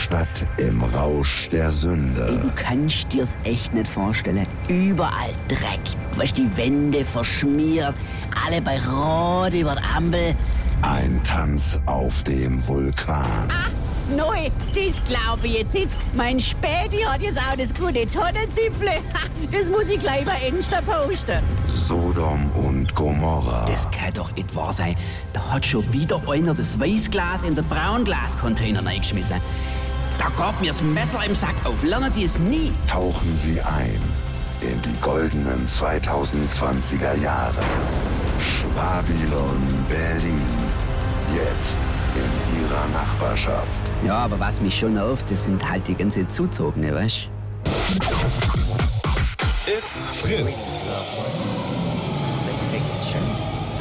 Stadt im Rausch der Sünde. Du kannst dir's echt nicht vorstellen. Überall Dreck. Weißt, die Wände verschmiert. Alle bei Rot über die Ampel. Ein Tanz auf dem Vulkan. Neu, das glaube ich jetzt nicht. Mein Späti hat jetzt auch das gute Tonnenzipfle. Das muss ich gleich bei Insta posten. Sodom und Gomorra. Das kann doch nicht wahr sein. Da hat schon wieder einer das Weißglas in den Braunglascontainer reingeschmissen. Da gab mir das Messer im Sack auf. Lernen die es nie. Tauchen Sie ein in die goldenen 2020er Jahre. Schwabylon Berlin. Jetzt in Ihrer Nachbarschaft. Ja, aber was mich schon nervt, das sind halt die ganze Zuzogene, weißt du? It's Fritz.